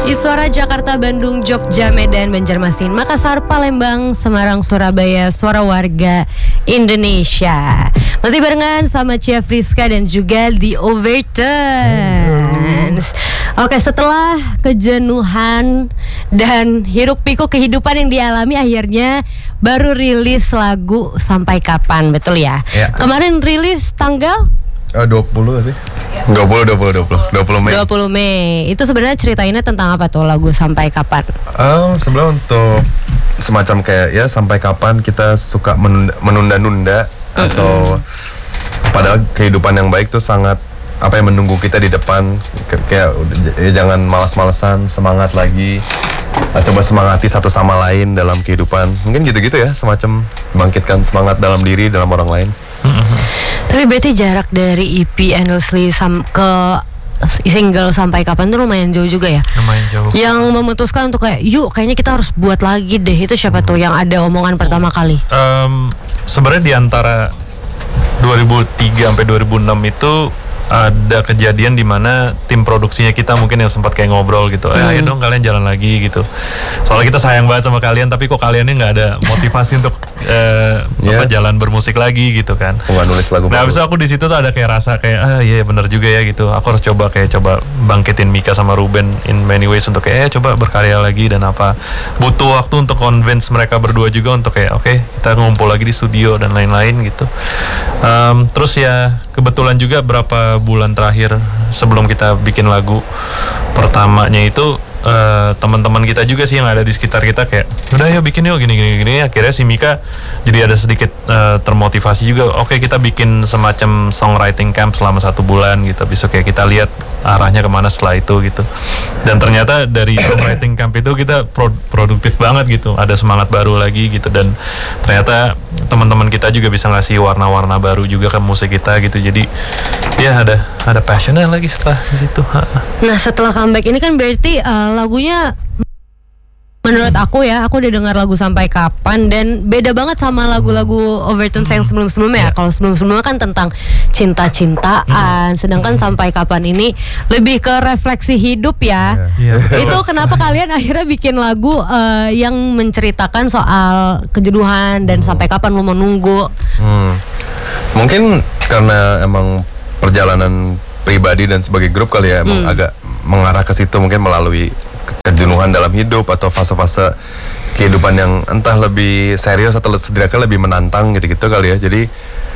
Suara Jakarta, Bandung, Jogja, Medan, Banjarmasin, Makassar, Palembang, Semarang, Surabaya, suara warga Indonesia. Masih barengan sama Cia Friska dan juga The Overtones. Oke, setelah kejenuhan dan hiruk pikuk kehidupan yang dialami, akhirnya baru rilis lagu Sampai Kapan, betul ya? Kemarin rilis tanggal 20 sih. 20 Mei. 20 Mei. Itu sebenarnya ceritainnya tentang apa tuh lagu Sampai Kapan? Sebenarnya untuk semacam kayak ya sampai kapan kita suka menunda-nunda atau padahal kehidupan yang baik tuh sangat apa yang menunggu kita di depan, kayak ya jangan malas-malesan, semangat lagi, coba semangati satu sama lain dalam kehidupan. Mungkin gitu-gitu ya, semacam bangkitkan semangat dalam diri, dalam orang lain. Tapi berarti jarak dari EP Endlessly ke single Sampai Kapan tuh lumayan jauh juga ya? Lumayan jauh. Yang memutuskan untuk kayak yuk kayaknya kita harus buat lagi deh, itu siapa tuh yang ada omongan pertama kali? Sebenarnya di antara 2003 sampai 2006 itu ada kejadian di mana tim produksinya kita mungkin yang sempat kayak ngobrol gitu, ayo dong kalian jalan lagi gitu. Soalnya kita sayang banget sama kalian, tapi kok kaliannya nggak ada motivasi untuk jalan bermusik lagi gitu kan. Nggak nulis lagu. Nah, abis itu aku di situ tuh ada kayak rasa kayak iya benar juga ya gitu. Aku harus coba bangkitin Mika sama Ruben in many ways untuk kayak coba berkarya lagi, dan apa butuh waktu untuk convince mereka berdua juga untuk kayak oke, kita ngumpul lagi di studio dan lain-lain gitu. Terus ya kebetulan juga berapa bulan terakhir sebelum kita bikin lagu pertamanya itu teman-teman kita juga sih yang ada di sekitar kita kayak udah ya bikin yuk gini. Akhirnya si Mika jadi ada sedikit termotivasi juga. Oke, kita bikin semacam songwriting camp selama 1 bulan gitu. Besok kayak kita lihat arahnya kemana setelah itu gitu. Dan ternyata dari songwriting camp itu kita produktif banget gitu. Ada semangat baru lagi gitu, dan ternyata teman-teman kita juga bisa ngasih warna-warna baru juga ke musik kita gitu. Jadi ya ada passionnya lagi setelah di situ. Nah, setelah comeback ini kan berarti lagunya menurut aku aku udah dengar lagu Sampai Kapan dan beda banget sama lagu-lagu Overtones yang sebelum-sebelumnya ya. Kalau sebelum-sebelumnya kan tentang cinta-cintaan, sedangkan Sampai Kapan ini lebih ke refleksi hidup ya. Itu kenapa kalian akhirnya bikin lagu yang menceritakan soal kejenuhan dan sampai kapan lo menunggu? Mungkin karena emang perjalanan pribadi dan sebagai grup kali ya, emang agak mengarah ke situ, mungkin melalui kejenuhan dalam hidup atau fase-fase kehidupan yang entah lebih serius atau setidaknya lebih menantang gitu-gitu kali ya. Jadi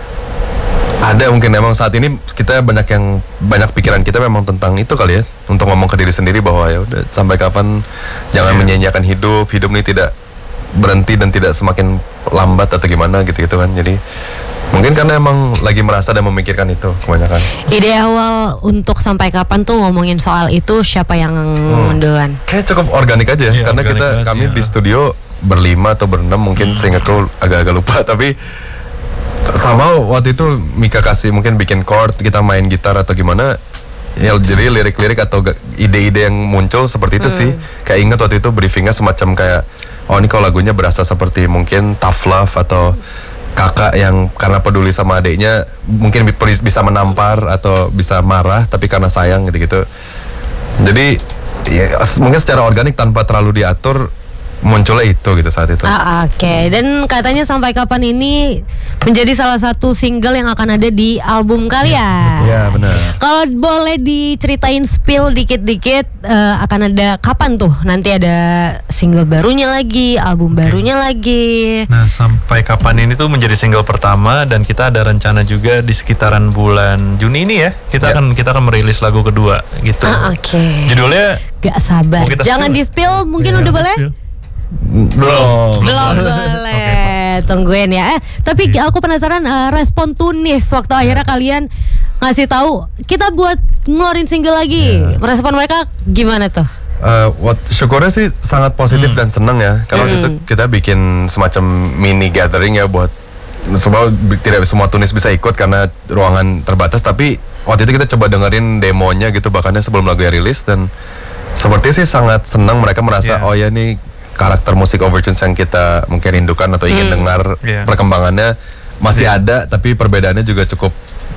ada mungkin emang saat ini kita banyak pikiran kita memang tentang itu kali ya, untuk ngomong ke diri sendiri bahwa ya udah sampai kapan jangan menyanyiakan hidup ini tidak berhenti dan tidak semakin lambat atau gimana gitu-gitu kan. Jadi mungkin karena emang lagi merasa dan memikirkan itu kebanyakan. Ide awal untuk Sampai Kapan tuh ngomongin soal itu siapa yang duluan? Kayak cukup organik aja ya, karena kami di studio berlima atau berenam mungkin, seingatku agak-agak lupa, tapi sama waktu itu Mika kasih mungkin bikin chord, kita main gitar atau gimana ya, jadi lirik-lirik atau ide-ide yang muncul seperti itu sih. Kayak ingat waktu itu briefingnya semacam kayak ini kalau lagunya berasa seperti mungkin tough love atau kakak yang karena peduli sama adiknya mungkin bisa menampar atau bisa marah tapi karena sayang gitu-gitu. Jadi ya, mungkin secara organik tanpa terlalu diatur munculnya itu gitu saat itu. Oke. Dan katanya Sampai Kapan ini menjadi salah satu single yang akan ada di album kalian. Iya benar. Kalau boleh diceritain spill dikit-dikit, akan ada kapan tuh nanti ada single barunya lagi, album barunya lagi. Nah, Sampai Kapan ini tuh menjadi single pertama, dan kita ada rencana juga di sekitaran bulan Juni ini ya. Kita akan merilis lagu kedua gitu. Oke. Judulnya gak sabar. Jangan di spill, mungkin udah boleh? Belum boleh. Tungguin ya. Tapi aku penasaran respon Tunis waktu akhirnya kalian ngasih tahu kita buat ngeluarin single lagi. Respon mereka gimana tuh? Syukurnya sih sangat positif dan senang ya. Karena waktu itu kita bikin semacam mini gathering ya, buat tidak semua Tunis bisa ikut karena ruangan terbatas. Tapi waktu itu kita coba dengerin demonya gitu, bahkannya sebelum lagunya rilis, dan sepertinya sih sangat senang. Mereka merasa oh ya nih karakter musik Overtones yang kita mungkin rindukan atau ingin dengar perkembangannya masih ada, tapi perbedaannya juga cukup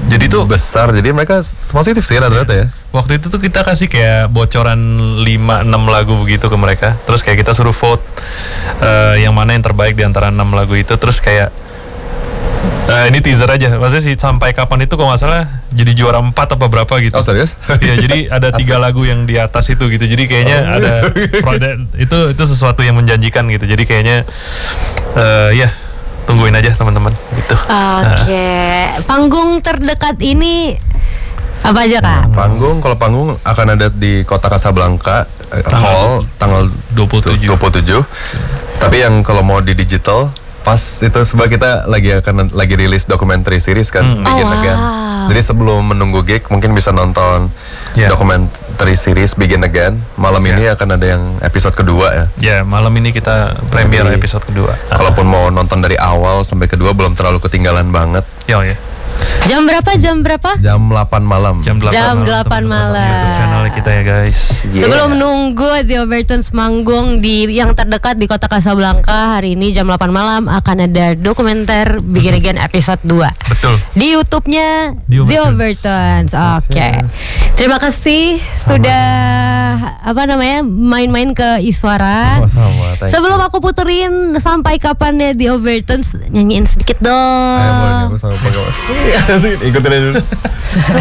Jadi tuh besar, jadi mereka positif sih rata-rata ya. waktu itu tuh kita kasih kayak bocoran 5-6 lagu begitu ke mereka. Terus kayak kita suruh vote yang mana yang terbaik di antara 6 lagu itu. Terus kayak ini teaser aja. Maksudnya sih sampai kapan itu kalau nggak salah jadi juara 4 apa berapa gitu. Oh serius? Iya, jadi ada 3 lagu yang di atas itu gitu. Jadi kayaknya ada itu sesuatu yang menjanjikan gitu. Jadi kayaknya ya tungguin aja teman-teman gitu. Oke. Panggung terdekat ini apa aja Kak? Kalau panggung akan ada di Kota Casablanca Hall tanggal 27. Tapi yang kalau mau di digital pas itu sebab kita lagi rilis documentary series kan Begin Again. Jadi sebelum menunggu gig mungkin bisa nonton documentary series Begin Again. Malam ini akan ada yang episode kedua ya. Ya, malam ini kita premier episode kedua. Kalaupun mau nonton dari awal sampai kedua belum terlalu ketinggalan banget. Ya. Jam berapa? Jam 8 malam. Jam 8 malam. YouTube channel kita ya guys. Sebelum nunggu The Overtones manggung di yang terdekat di Kota Casablanca, hari ini jam 8 malam akan ada dokumenter Begin Again episode 2. Betul. Di YouTube-nya The Overtones. Oke. Terima kasih sudah main-main ke Iswara. Sama-sama. Sebelum aku puterin sampai kapannya The Overtones, nyanyiin sedikit dong. Ayo boleh aku sama Ikutin aja dulu.